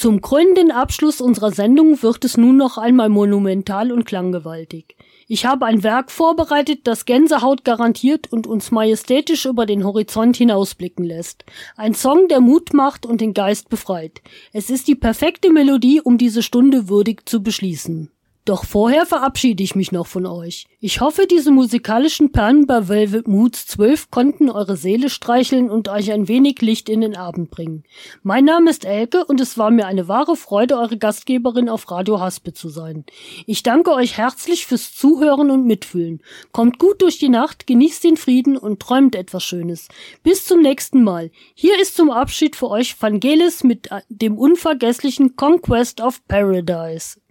Zum krönenden Abschluss unserer Sendung wird es nun noch einmal monumental und klanggewaltig. Ich habe ein Werk vorbereitet, das Gänsehaut garantiert und uns majestätisch über den Horizont hinausblicken lässt. Ein Song, der Mut macht und den Geist befreit. Es ist die perfekte Melodie, um diese Stunde würdig zu beschließen. Doch vorher verabschiede ich mich noch von euch. Ich hoffe, diese musikalischen Perlen bei Velvet Moods 12 konnten eure Seele streicheln und euch ein wenig Licht in den Abend bringen. Mein Name ist Elke und es war mir eine wahre Freude, eure Gastgeberin auf Radio Haspe zu sein. Ich danke euch herzlich fürs Zuhören und Mitfühlen. Kommt gut durch die Nacht, genießt den Frieden und träumt etwas Schönes. Bis zum nächsten Mal. Hier ist zum Abschied für euch Vangelis mit dem unvergesslichen Conquest of Paradise.